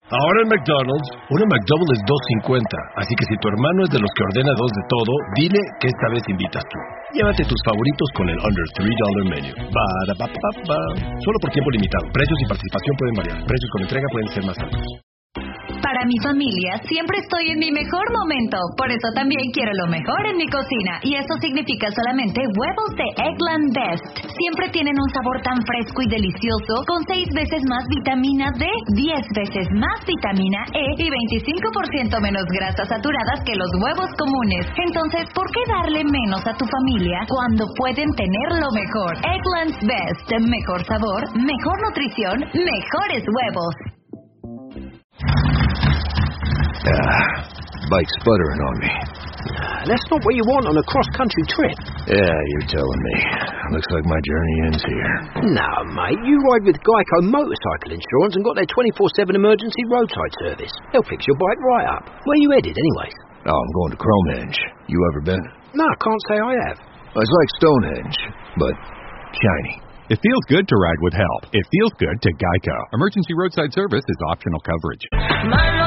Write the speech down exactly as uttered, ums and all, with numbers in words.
Ahora en McDonald's, una McDouble es dos cincuenta, así que si tu hermano es de los que ordena dos de todo, dile que esta vez invitas tú. Llévate tus favoritos con el Under three dollar Menu. Ba-da-ba-ba-ba. Solo por tiempo limitado. Precios y participación pueden variar. Precios con entrega pueden ser más altos. Para mi familia, siempre estoy en mi mejor momento. Por eso también quiero lo mejor en mi cocina. Y eso significa solamente huevos de Eggland Best. Siempre tienen un sabor tan fresco y delicioso, con seis veces más vitamina D, diez veces más vitamina E y veinticinco por ciento menos grasas saturadas que los huevos comunes. Entonces, ¿por qué darle menos a tu familia cuando pueden tener lo mejor? Eggland's Best. Mejor sabor, mejor nutrición, mejores huevos. Ah, bike's sputtering on me. That's not what you want on a cross-country trip. Yeah, you're telling me. Looks like my journey ends here. No, mate. You ride with Geico Motorcycle Insurance and got their twenty-four seven emergency roadside service. They'll fix your bike right up. Where you headed, anyways? Oh, I'm going to Cronehenge. You ever been? No, I can't say I have. Well, it's like Stonehenge, but shiny. It feels good to ride with help. It feels good to Geico. Emergency roadside service is optional coverage.